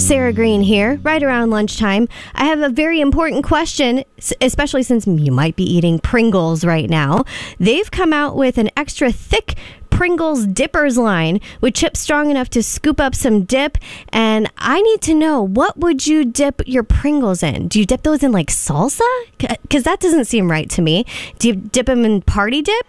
Sarah Green here, right around lunchtime. I have a very important question, especially since you might be eating Pringles right now. They've come out with an extra thick Pringles dippers line with chips strong enough to scoop up some dip. And I need to know, what would you dip your Pringles in? Do you dip those in like salsa? Because that doesn't seem right to me. Do you dip them in party dip?